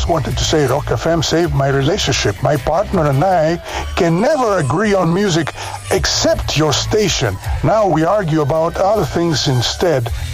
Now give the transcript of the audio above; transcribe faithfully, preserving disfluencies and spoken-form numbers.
just wanted to say Rock F M saved my relationship. My partner and I can never agree on music except your station. Now we argue about other things instead.